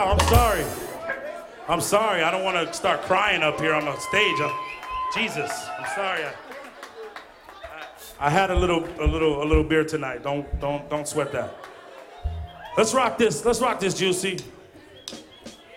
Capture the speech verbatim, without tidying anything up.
Wow, I'm sorry. I'm sorry. I don't want to start crying up here on the stage. I'm, Jesus, I'm sorry. I, I, I had a little, a little, a little beer tonight. Don't, don't, don't sweat that. Let's rock this. Let's rock this, Juicy.